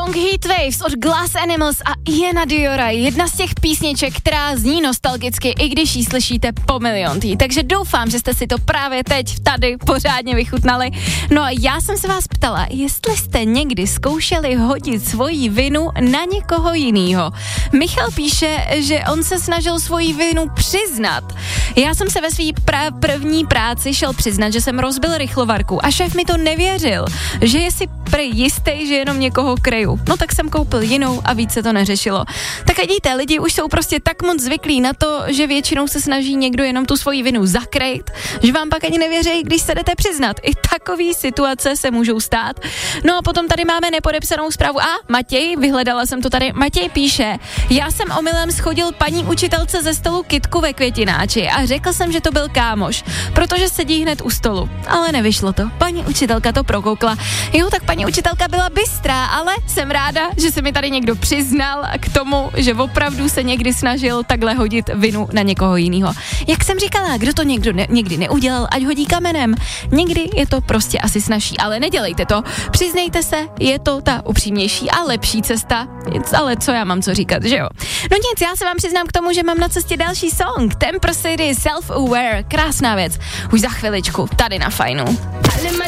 Song Heatwaves od Glass Animals a Iana Diora, jedna z těch písniček, která zní nostalgicky, i když ji slyšíte po miliontý. Takže doufám, že jste si to právě teď tady pořádně vychutnali. No a já jsem se vás ptala, jestli jste někdy zkoušeli hodit svoji vinu na někoho jinýho. Michal píše, že on se snažil svoji vinu přiznat. Já jsem se ve své první práci šel přiznat, že jsem rozbil rychlovarku a šéf mi to nevěřil, že je si jistý, že jenom někoho kryju. No tak jsem koupil jinou a víc se to neřešilo. Tak vidíte, lidi už jsou prostě tak moc zvyklí na to, že většinou se snaží někdo jenom tu svoji vinu zakrýt, že vám pak ani nevěří, když se jdete přiznat. I takový situace se můžou stát. No a potom tady máme nepodepsanou zprávu. Matěj, vyhledala jsem to tady. Matěj píše, já jsem omylem schodil paní učitelce ze stolu kytku ve květináči a řekl jsem, že to byl kámoš, protože sedí hned u stolu. Ale nevyšlo to. Paní učitelka to prokoukla. Jo, tak paní učitelka byla bystrá, ale jsem ráda, že se mi tady někdo přiznal k tomu, že opravdu se někdy snažil takhle hodit vinu na někoho jiného. Jak jsem říkala, kdo to někdy neudělal, ať hodí kamenem. Někdy je to prostě asi snazší, ale nedělejte to. Přiznejte se, je to ta upřímnější a lepší cesta. Ale co já mám co říkat, že jo? No nic, já se vám přiznám k tomu, že mám na cestě další song. Temper City, Self-Aware, krásná věc. Už za chviličku, tady na Fajnu.